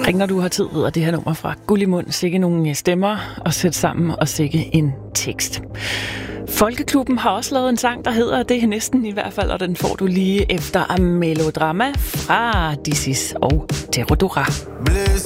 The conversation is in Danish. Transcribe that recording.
Ring, når du har tid, og det her nummer fra Gullimund. Sikke nogle stemmer at sætte sammen og sikke en tekst. Folkeklubben har også lavet en sang, der hedder det næsten i hvert fald, og den får du lige efter Melodrama fra Disis og Terodora. Blessé